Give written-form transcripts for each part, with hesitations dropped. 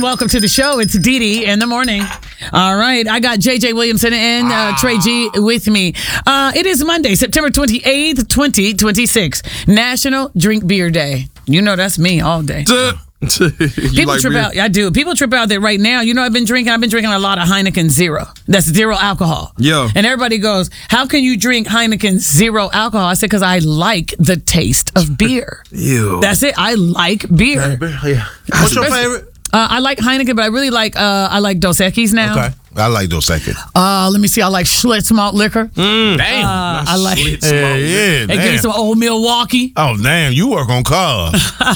Welcome to the show. It's Dee Dee in the morning. All right. I got JJ Williamson and Trey G with me. It is Monday, September 28th, 2026. National Drink Beer Day. You know that's me all day. People trip out. I do. People trip out that right now. You know, I've been drinking a lot of Heineken Zero. That's zero alcohol. Yeah. And everybody goes, how can you drink Heineken Zero alcohol? I said, because I like the taste of beer. Ew. That's it. I like beer. Yeah. What's your favorite? I like Heineken, but I really like Dos Equis now. Okay. I like Dos Equis. Let me see. I like Schlitz malt liquor. Damn. I like. Yeah, And give me some old Milwaukee. Oh, damn. You work on cars.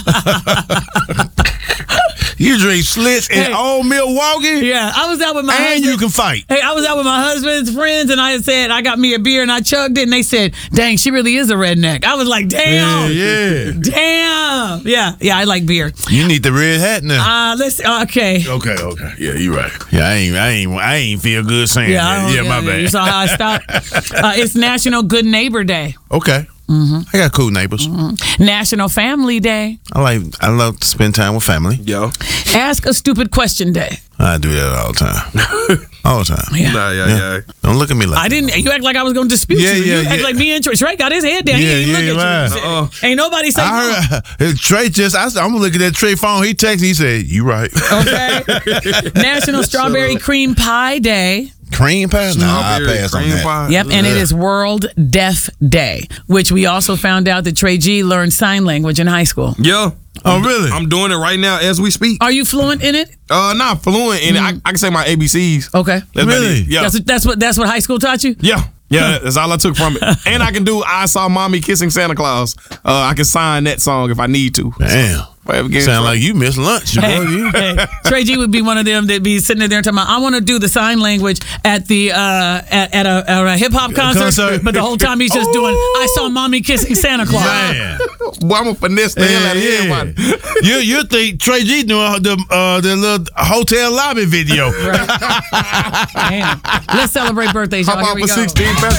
You drink Schlitz in old Milwaukee? Yeah, I was out with my And husband. you can fight. Hey, I was out with my husband's friends, and I said I got me a beer, and I chugged it, and they said, "Dang, she really is a redneck." I was like, "Damn, Yeah. damn, yeah, I like beer." You need the red hat now. Let's okay. Okay. Yeah, you right. Yeah, I ain't feel good saying that. Yeah, my bad. You saw how I stopped. It's National Good Neighbor Day. Okay. I got cool neighbors. National Family Day. I love to spend time with family. Yo. Ask a Stupid Question Day. I do that all the time. All the time. Yeah. Don't look at me like I didn't. You act like I was going to dispute you. You act like me and Trey got his head down. He ain't even look at you. Ain't nobody say I heard Trey I'm looking at Trey phone. He texted. He said, "You right." Okay. National Strawberry Cream Pie Day. Cream pie? No, I pass on that. Pie. Yep, and it is World Deaf Day, which we also found out that Trey G learned sign language in high school. Yeah. Oh, really? I'm doing it right now as we speak. Are you fluent in it? Not fluent in it. I can say my ABCs. Okay. That's Really? about it. Yeah. That's what high school taught you? Yeah. That's all I took from it. And I can do I Saw Mommy Kissing Santa Claus. I can sign that song if I need to. Damn. Sound like you missed lunch. Hey, Trey G would be one of them that be sitting there talking about, I want to do the sign language at the at a hip hop concert, but the whole time he's just doing I Saw Mommy Kissing Santa Claus. Man. Boy, I'm gonna finesse the hell out of everybody. You think Trey G doing the little hotel lobby video? Right. Damn. Let's celebrate birthdays, y'all. Hop Here off we for go. 16